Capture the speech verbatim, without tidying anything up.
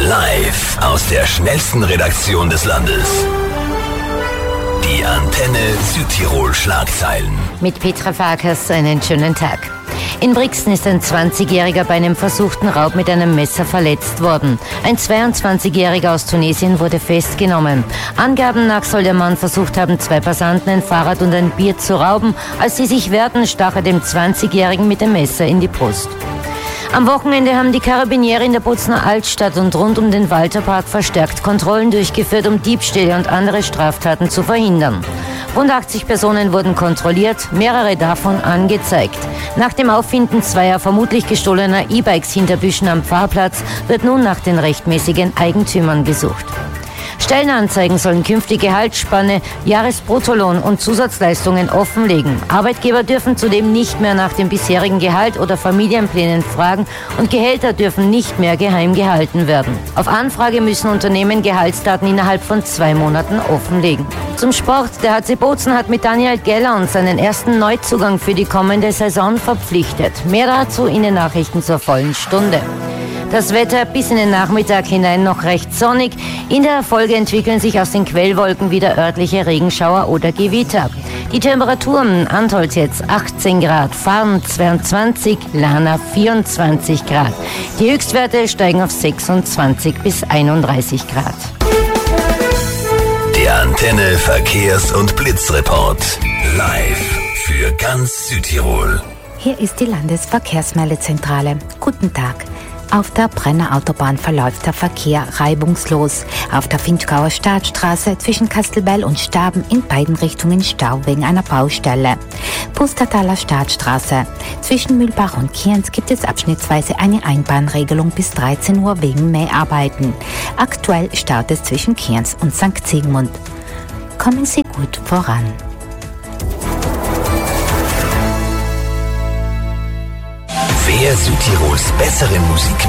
Live aus der schnellsten Redaktion des Landes. Die Antenne Südtirol Schlagzeilen. Mit Petra Farkas einen schönen Tag. In Brixen ist ein zwanzigjähriger bei einem versuchten Raub mit einem Messer verletzt worden. Ein zweiundzwanzigjähriger aus Tunesien wurde festgenommen. Angaben nach soll der Mann versucht haben, zwei Passanten ein Fahrrad und ein Bier zu rauben. Als sie sich wehrten, stach er dem zwanzigjährigen mit dem Messer in die Brust. Am Wochenende haben die Karabiniere in der Bozner Altstadt und rund um den Walterpark verstärkt Kontrollen durchgeführt, um Diebstähle und andere Straftaten zu verhindern. Rund achtzig Personen wurden kontrolliert, mehrere davon angezeigt. Nach dem Auffinden zweier vermutlich gestohlener E-Bikes hinter Büschen am Pfarrplatz wird nun nach den rechtmäßigen Eigentümern gesucht. Stellenanzeigen sollen künftig Gehaltsspanne, Jahresbruttolohn und Zusatzleistungen offenlegen. Arbeitgeber dürfen zudem nicht mehr nach dem bisherigen Gehalt oder Familienplänen fragen und Gehälter dürfen nicht mehr geheim gehalten werden. Auf Anfrage müssen Unternehmen Gehaltsdaten innerhalb von zwei Monaten offenlegen. Zum Sport. Der H C Bozen hat mit Daniel Gellern seinen ersten Neuzugang für die kommende Saison verpflichtet. Mehr dazu in den Nachrichten zur vollen Stunde. Das Wetter bis in den Nachmittag hinein noch recht sonnig. In der Folge entwickeln sich aus den Quellwolken wieder örtliche Regenschauer oder Gewitter. Die Temperaturen: Antholz jetzt achtzehn Grad, Farn zweiundzwanzig, Lana vierundzwanzig Grad. Die Höchstwerte steigen auf sechsundzwanzig bis einunddreißig Grad. Der Antenne Verkehrs- und Blitzreport. Live für ganz Südtirol. Hier ist die Landesverkehrsmeldezentrale. Guten Tag. Auf der Brenner Autobahn verläuft der Verkehr reibungslos. Auf der Finchgauer Staatsstraße zwischen Kastelbell und Staben in beiden Richtungen Stau wegen einer Baustelle. Pustertaler Staatsstraße. Zwischen Mühlbach und Kienz gibt es abschnittsweise eine Einbahnregelung bis dreizehn Uhr wegen Mäharbeiten. Aktuell staut es zwischen Kienz und Sankt Sigmund. Kommen Sie gut voran. Wer Südtirols bessere Musik